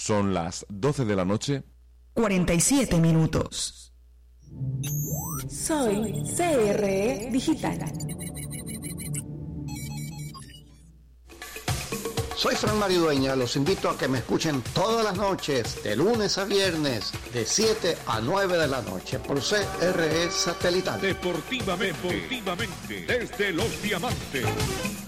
Son las 12 de la noche. 47 minutos. Soy CRE Digital. Soy Fran Maridueña, los invito a que me escuchen todas las noches, de lunes a viernes, de 7 a 9 de la noche, por CRE Satelital. Deportivamente, desde Los Diamantes.